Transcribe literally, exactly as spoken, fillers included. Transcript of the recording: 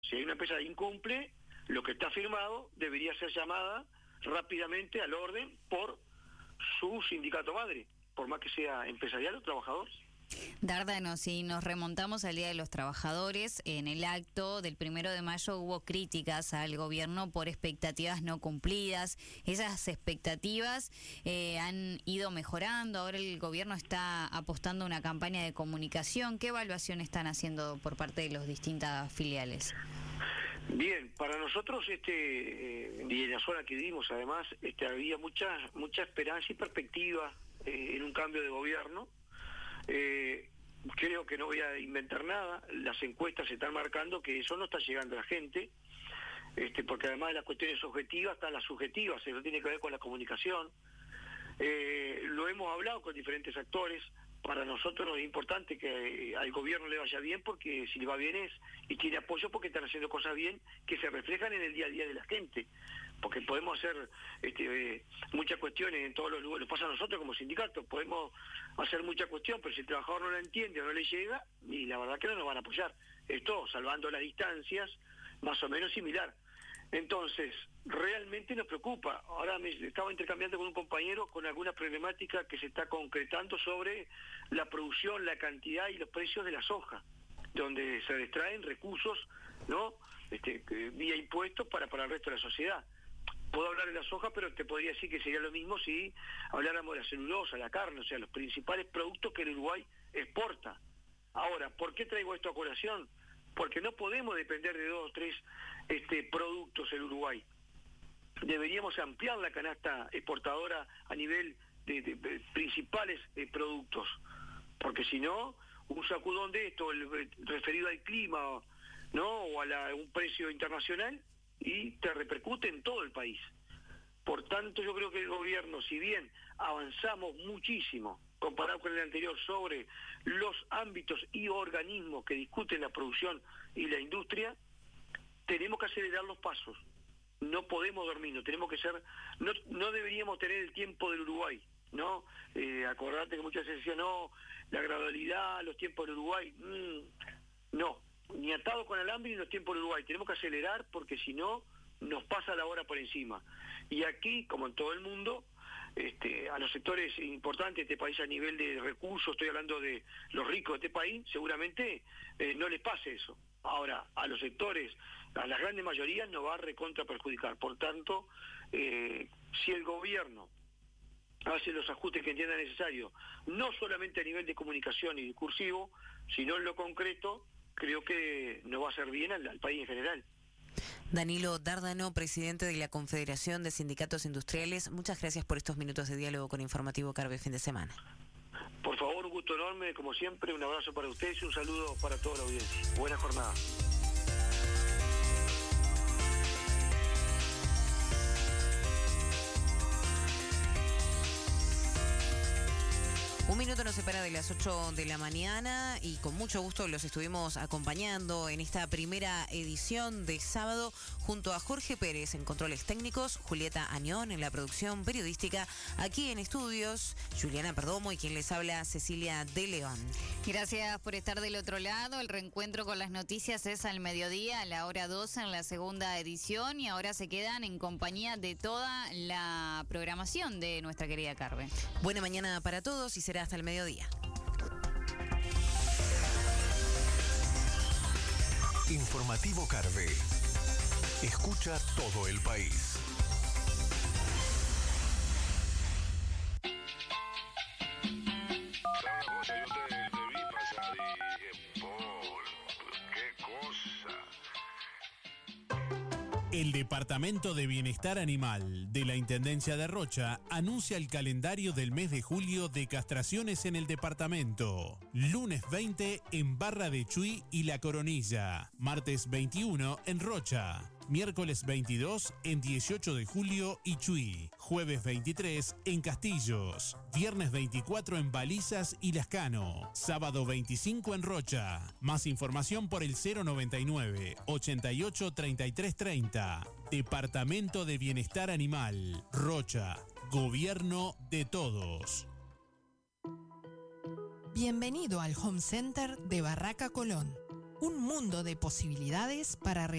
Si hay una empresa que incumple lo que está firmado, debería ser llamada rápidamente al orden por su sindicato madre, por más que sea empresarial o trabajador. Dárdano, si nos remontamos al Día de los Trabajadores, en el acto del primero de mayo hubo críticas al gobierno por expectativas no cumplidas. Esas expectativas eh, han ido mejorando, ahora el gobierno está apostando a una campaña de comunicación. ¿Qué evaluación están haciendo por parte de las distintas filiales? Bien, para nosotros, este, eh, y en la zona que vivimos además, este, había mucha, mucha esperanza y perspectiva eh, en un cambio de gobierno. Eh, creo que no voy a inventar nada, las encuestas están marcando que eso no está llegando a la gente, este, porque además de las cuestiones objetivas están las subjetivas, eso tiene que ver con la comunicación. Eh, lo hemos hablado con diferentes actores. Para nosotros es importante que al gobierno le vaya bien, porque si le va bien es, y tiene apoyo porque están haciendo cosas bien que se reflejan en el día a día de la gente, porque podemos hacer este, eh, muchas cuestiones en todos los lugares, nos pasa a nosotros como sindicato, podemos hacer mucha cuestión, pero si el trabajador no la entiende o no le llega, y la verdad que no nos van a apoyar. Esto, salvando las distancias, más o menos similar. Entonces, realmente nos preocupa. Ahora me estaba intercambiando con un compañero con alguna problemática que se está concretando sobre la producción, la cantidad y los precios de la soja, donde se extraen recursos, ¿no? Este, vía impuestos para, para el resto de la sociedad. Puedo hablar de la soja, pero te podría decir que sería lo mismo si habláramos de la celulosa, la carne, o sea, los principales productos que el Uruguay exporta. Ahora, ¿por qué traigo esto a colación? Porque no podemos depender de dos o tres este, productos en Uruguay. Deberíamos ampliar la canasta exportadora a nivel de, de, de principales eh, productos, porque si no, un sacudón de esto, el, referido al clima, ¿no? O a la, un precio internacional, y te repercute en todo el país. Por tanto, yo creo que el gobierno, si bien avanzamos muchísimo comparado con el anterior sobre los ámbitos y organismos que discuten la producción y la industria, tenemos que acelerar los pasos. No podemos dormirnos, tenemos que ser, no, no deberíamos tener el tiempo del Uruguay, ¿no? Eh, acordate que muchas veces decían, no, la gradualidad, los tiempos del Uruguay, mmm, no, ni atado con alambre ni los tiempos del Uruguay, tenemos que acelerar porque si no, nos pasa la hora por encima. Y aquí, como en todo el mundo, Este, a los sectores importantes de este país a nivel de recursos, estoy hablando de los ricos de este país, seguramente eh, no les pase eso. Ahora, a los sectores, a las grandes mayorías nos va a recontra perjudicar. Por tanto, eh, si el gobierno hace los ajustes que entienda necesario, no solamente a nivel de comunicación y discursivo, sino en lo concreto, creo que nos va a hacer bien al, al país en general. Danilo Dárdano, presidente de la Confederación de Sindicatos Industriales, muchas gracias por estos minutos de diálogo con Informativo Carve fin de semana. Por favor, un gusto enorme, como siempre, un abrazo para ustedes y un saludo para toda la audiencia. Buena jornada. Un minuto nos separa de las ocho de la mañana y con mucho gusto los estuvimos acompañando en esta primera edición de sábado junto a Jorge Pérez en controles técnicos, Julieta Añón en la producción periodística, aquí en estudios, Juliana Perdomo y quien les habla, Cecilia de León. Gracias por estar del otro lado. El reencuentro con las noticias es al mediodía, a la hora doce en la segunda edición, y ahora se quedan en compañía de toda la programación de nuestra querida Carve. Buena mañana para todos y será hasta el mediodía. Informativo Carve. Escucha todo el país. ¿Sabes una cosa? Yo te, te vi pasar y dije, Paul, qué cosa. El Departamento de Bienestar Animal de la Intendencia de Rocha anuncia el calendario del mes de julio de castraciones en el departamento. Lunes veinte en Barra de Chuy y La Coronilla. Martes veintiuno en Rocha. Miércoles veintidós en dieciocho de julio y Chuy. Jueves veintitrés en Castillos. Viernes veinticuatro en Balizas y Lascano. Sábado veinticinco en Rocha. Más información por el cero noventa y nueve, ochenta y ocho, treinta y tres treinta. Departamento de Bienestar Animal. Rocha. Gobierno de todos. Bienvenido al Home Center de Barraca Colón. Un mundo de posibilidades para realizar